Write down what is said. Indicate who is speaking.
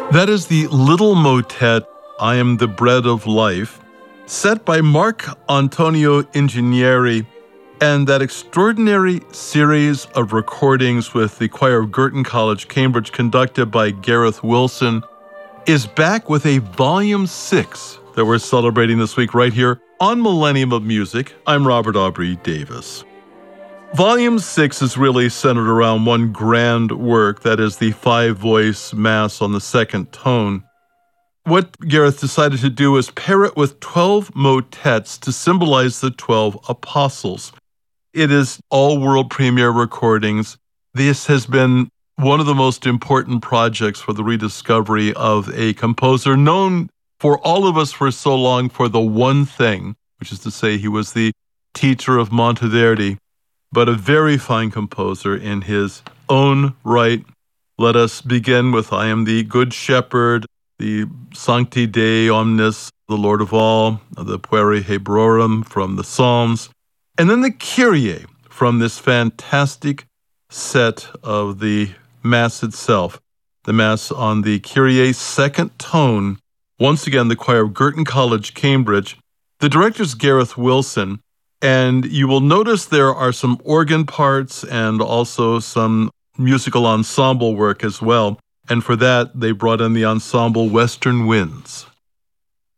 Speaker 1: That is the little motet, I Am the Bread of Life, set by Marc Antonio Ingegneri, and that extraordinary series of recordings with the choir of Girton College, Cambridge, conducted by Gareth Wilson, is back with a Volume 6 that we're celebrating this week right here on Millennium of Music. I'm Robert Aubrey Davis. Volume 6 is really centered around one grand work, that is the 5-voice Mass on the second tone. What Gareth decided to do is pair it with 12 motets to symbolize the 12 apostles. It is all world premiere recordings. This has been one of the most important projects for the rediscovery of a composer known for all of us for so long for the one thing, which is to say he was the teacher of Monteverdi, but a very fine composer in his own right. Let us begin with I Am the Good Shepherd, the Sancti Dei Omnis, the Lord of All, the Pueri Hebrorum from the Psalms, and then the Kyrie from this fantastic set of the Mass itself, the Mass on the Kyrie second tone, once again the choir of Girton College, Cambridge. The director's Gareth Wilson, and you will notice there are some organ parts and also some musical ensemble work as well. And for that, they brought in the ensemble Western Winds.